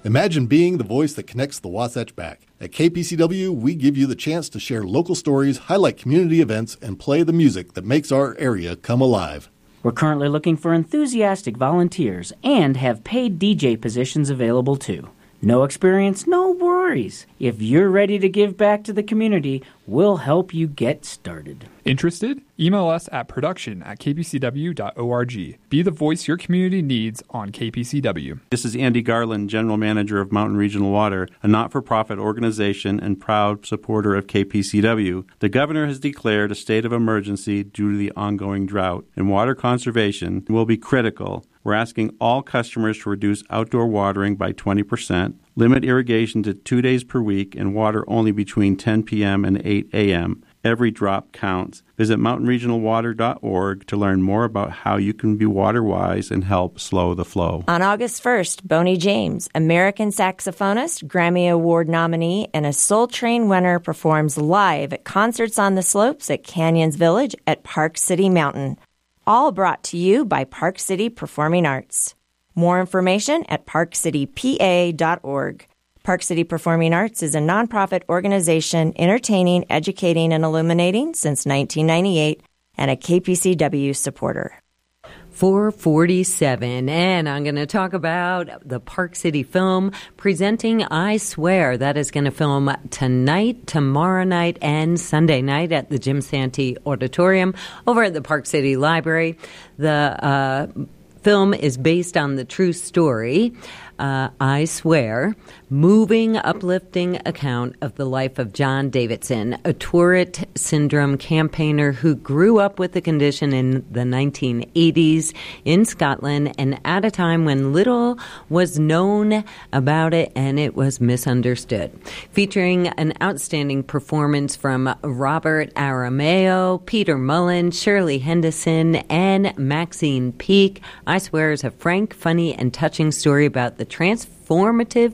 Imagine being the voice that connects the Wasatch back. At KPCW, we give you the chance to share local stories, highlight community events, and play the music that makes our area come alive. We're currently looking for enthusiastic volunteers and have paid DJ positions available too. No experience, no worries. If you're ready to give back to the community, we'll help you get started. Interested? Email us at production@kpcw.org. Be the voice your community needs on KPCW. This is Andy Garland, General Manager of Mountain Regional Water, a not-for-profit organization and proud supporter of KPCW. The governor has declared a state of emergency due to the ongoing drought, and water conservation will be critical. We're asking all customers to reduce outdoor watering by 20%, limit irrigation to 2 days per week, and water only between 10 p.m. and 8 a.m. Every drop counts. Visit mountainregionalwater.org to learn more about how you can be water wise and help slow the flow. On August 1st, Boney James, American saxophonist, Grammy Award nominee, and a Soul Train winner, performs live at Concerts on the Slopes at Canyons Village at Park City Mountain. All brought to you by Park City Performing Arts. More information at parkcitypa.org. Park City Performing Arts is a nonprofit organization entertaining, educating, and illuminating since 1998 and a KPCW supporter. 4:47, and I'm going to talk about the Park City Film presenting I Swear. That is going to film tonight, tomorrow night, and Sunday night at the Jim Santee Auditorium over at the Park City Library. The film is based on the true story, I Swear, moving, uplifting account of the life of John Davidson, a Tourette syndrome campaigner who grew up with the condition in the 1980s in Scotland and at a time when little was known about it and it was misunderstood. Featuring an outstanding performance from Robert Arameo, Peter Mullen, Shirley Henderson, and Maxine Peake, I Swear is a frank, funny, and touching story about the transformative